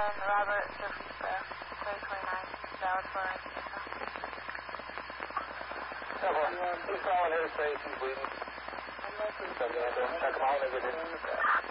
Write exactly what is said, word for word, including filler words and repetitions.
and Robert Jovisa, three twenty-nine, Dallas, Florida. He's calling here to say he's bleeding. Check him out. They get in.